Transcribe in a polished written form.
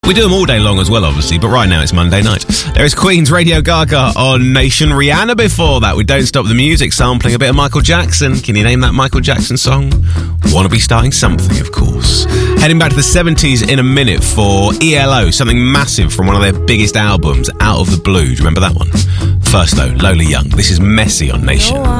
We do them all day long as well, obviously, but right now it's Monday night. There is Queen's Radio Gaga on Nation. Rihanna before that with Don't Stop the Music, sampling a bit of Michael Jackson. Can you name that Michael Jackson song? Wanna Be Starting Something, of course. Heading back to the 70s in a minute for ELO, something massive from one of their biggest albums, Out of the Blue. Do you remember that one? First though, Lola Young. This is Messy on Nation.